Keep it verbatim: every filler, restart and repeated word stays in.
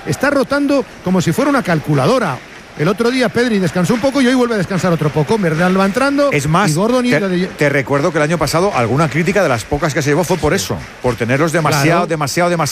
está rotando como si fuera una calculadora. El otro día Pedri descansó un poco y hoy vuelve a descansar otro poco. Bernal va entrando. Es más, y Gordon y te, de... te recuerdo que el año pasado alguna crítica de las pocas que se llevó fue por eso, por tenerlos demasiado, claro. demasiado, demasiado